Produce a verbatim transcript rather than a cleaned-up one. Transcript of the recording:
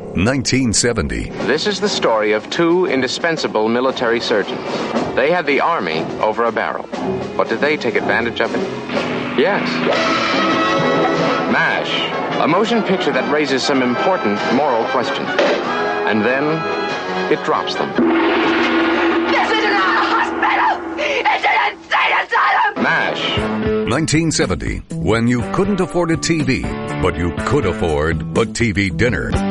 nineteen seventy. This is the story of two indispensable military surgeons. They had the Army over a barrel. But did they take advantage of it? Yes. MASH, a motion picture that raises some important moral questions. And then it drops them. This isn't a hospital! It's an insane asylum! MASH. nineteen seventy, when you couldn't afford a T V, but you could afford a T V dinner.